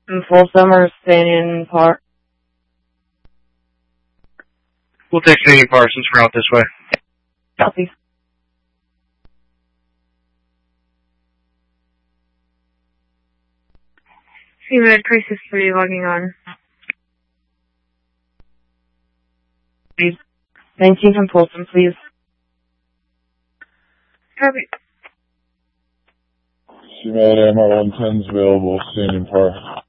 Folsom or Stanion Park? We'll take Stanion Park since we're out this way. Copy. CMed Crisis 3 logging on. 19 from Folsom, please. Copy. CMed MR110's available, Stanion Park.